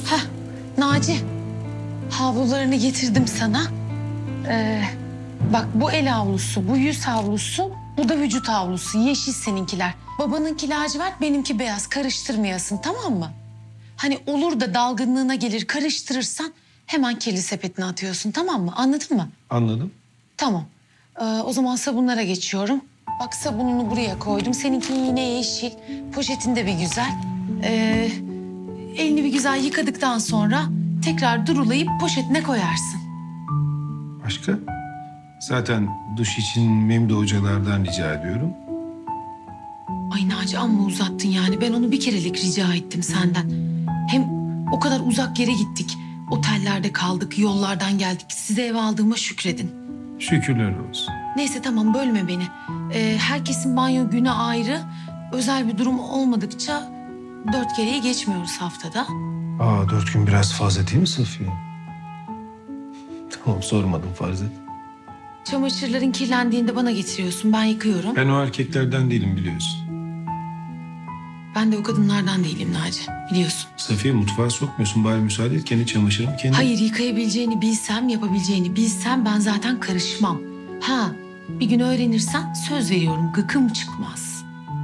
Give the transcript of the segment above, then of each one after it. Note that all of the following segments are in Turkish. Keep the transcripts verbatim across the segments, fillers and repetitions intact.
Hah, Naci, havlularını getirdim sana. Ee, bak bu el havlusu, bu yüz havlusu, bu da vücut havlusu. Yeşil seninkiler. Babanınki lacivert, benimki beyaz. Karıştırmayasın, tamam mı? Hani olur da dalgınlığına gelir, karıştırırsan hemen kirli sepetine atıyorsun, tamam mı? Anladın mı? Anladım. Tamam. Ee, o zaman sabunlara geçiyorum. Bak sabununu buraya koydum. Seninki yine yeşil. Poşetinde bir güzel. Ee, elini bir güzel yıkadıktan sonra tekrar durulayıp poşetine koyarsın. Başka? Zaten duş için Memdu hocalardan rica ediyorum. Ay Naci amma uzattın yani. Ben onu bir kerelik rica ettim senden. Hem o kadar uzak yere gittik. Otellerde kaldık, yollardan geldik. Size ev aldığıma şükredin. Şükürler olsun. Neyse tamam bölme beni. Ee, herkesin banyo günü ayrı. Özel bir durum olmadıkça dört kereyi geçmiyoruz haftada. Aa, dört gün biraz fazla değil mi Safiye? Tamam, sormadım, farz et. Çamaşırların kirlendiğinde bana getiriyorsun. Ben yıkıyorum. Ben o erkeklerden değilim, biliyorsun. Ben de o kadınlardan değilim Naci. Biliyorsun. Safiye, mutfağa sokmuyorsun. Bari müsaade et, kendi çamaşırımı kendim... Hayır, yıkayabileceğini bilsem, yapabileceğini bilsem ben zaten karışmam. Ha, bir gün öğrenirsen söz veriyorum gıkım çıkmaz.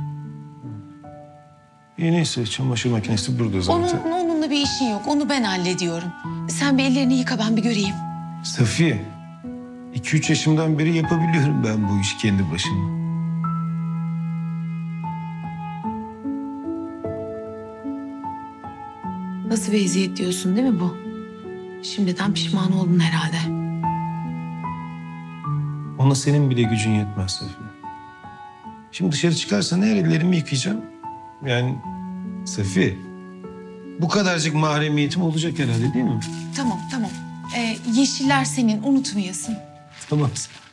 İyi, neyse, çamaşır makinesi burada zaten. Onun, onunla bir işin yok. Onu ben hallediyorum. Sen bir ellerini yıka, ben bir göreyim. Safiye, iki üç yaşımdan beri yapabiliyorum ben bu işi kendi başıma. Nasıl bir eziyet diyorsun değil mi bu? Şimdiden pişman oldun herhalde. Ona senin bile gücün yetmez Safiye. Şimdi dışarı çıkarsan her ellerimi yıkayacağım. Yani Safiye, bu kadarcık mahremiyetim olacak herhalde, değil mi? Tamam, tamam. Ee, yeşiller senin, unutmayasın. Tamam.